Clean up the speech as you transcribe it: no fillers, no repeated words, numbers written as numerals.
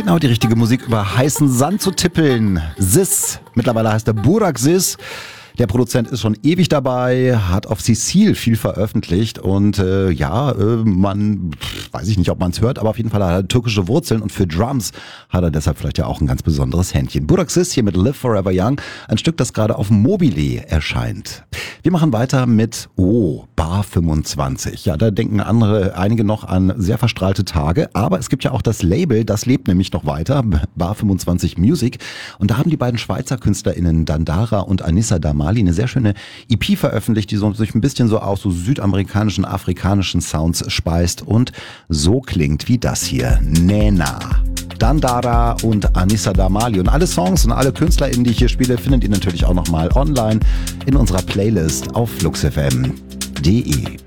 Genau die richtige Musik über heißen Sand zu tippeln. Sis, mittlerweile heißt er Burak Sis. Der Produzent ist schon ewig dabei, hat auf Cecile viel veröffentlicht und man, weiß ich nicht, ob man es hört, aber auf jeden Fall hat er türkische Wurzeln und für Drums hat er deshalb vielleicht ja auch ein ganz besonderes Händchen. Burak Sis hier mit Live Forever Young, ein Stück, das gerade auf Mobile erscheint. Wir machen weiter mit Bar 25. Ja, da denken einige noch an sehr verstrahlte Tage, aber es gibt ja auch das Label, das lebt nämlich noch weiter, Bar 25 Music, und da haben die beiden Schweizer KünstlerInnen Dandara und Anissa Damali eine sehr schöne EP veröffentlicht, die sich ein bisschen so aus so südamerikanischen, afrikanischen Sounds speist und so klingt wie das hier. Nena, Dandara und Anissa Damali. Und alle Songs und alle KünstlerInnen, die ich hier spiele, findet ihr natürlich auch nochmal online in unserer Playlist auf fluxfm.de.